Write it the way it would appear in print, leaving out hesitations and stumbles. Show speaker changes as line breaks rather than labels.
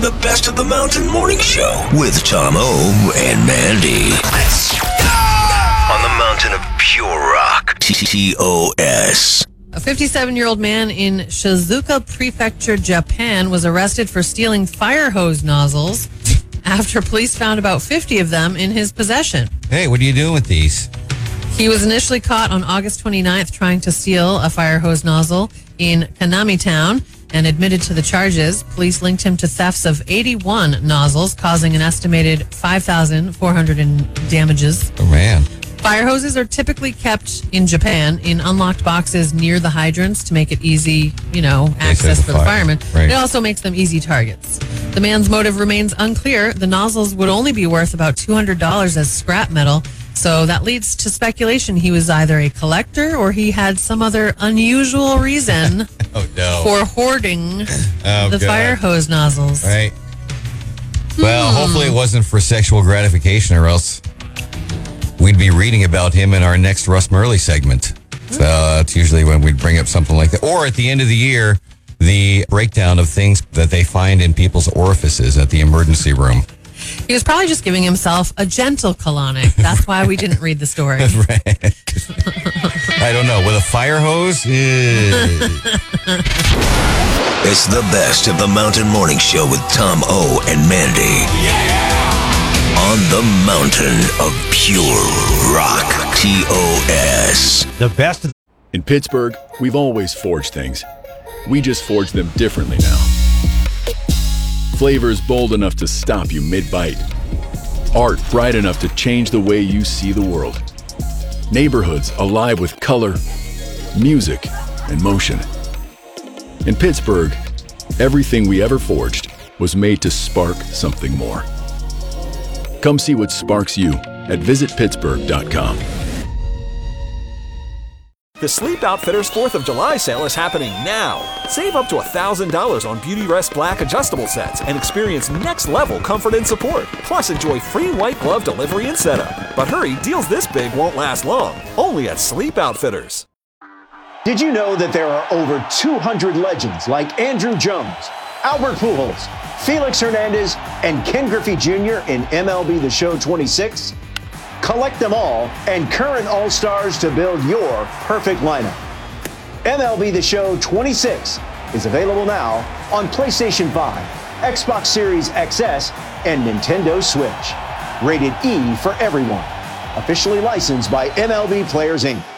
The Best of the Mountain Morning Show with Tom O and Mandy. Let's go! On the mountain of pure rock. TOS.
A 57-year-old man in Shizuoka Prefecture, Japan, was arrested for stealing fire hose nozzles after police found about 50 of them in his possession.
Hey, what are you doing with these?
He was initially caught on August 29th trying to steal a fire hose nozzle in Kanami Town and admitted to the charges. Police linked him to thefts of 81 nozzles, causing an estimated $5,400 in damages.
Oh, man.
Fire hoses are typically kept in Japan in unlocked boxes near the hydrants to make it easy, access for the firemen.
Right.
It also makes them easy targets. The man's motive remains unclear. The nozzles would only be worth about $200 as scrap metal. So that leads to speculation he was either a collector or he had some other unusual reason for hoarding the fire hose nozzles.
Right. Well, hopefully it wasn't for sexual gratification, or else we'd be reading about him in our next Russ Murley segment. So it's usually when we'd bring up something like that. Or at the end of the year, the breakdown of things that they find in people's orifices at the emergency room.
He was probably just giving himself a gentle colonic. That's why we didn't read the story.
Right. I don't know. With a fire hose?
It's the Best of the Mountain Morning Show with Tom O and Mandy. On the mountain of pure rock. TOS.
The best.
In Pittsburgh, we've always forged things. We just forge them differently now. Flavors bold enough to stop you mid-bite. Art bright enough to change the way you see the world. Neighborhoods alive with color, music, and motion. In Pittsburgh, everything we ever forged was made to spark something more. Come see what sparks you at visitpittsburgh.com.
The Sleep Outfitters 4th of July sale is happening now. Save up to $1,000 on Beautyrest Black adjustable sets and experience next-level comfort and support. Plus, enjoy free white glove delivery and setup. But hurry, deals this big won't last long. Only at Sleep Outfitters.
Did you know that there are over 200 legends like Andrew Jones, Albert Pujols, Felix Hernandez, and Ken Griffey Jr. in MLB The Show 26? Collect them all and current All-Stars to build your perfect lineup. MLB The Show 26 is available now on PlayStation 5, Xbox Series XS, and Nintendo Switch. Rated E for everyone. Officially licensed by MLB Players, Inc.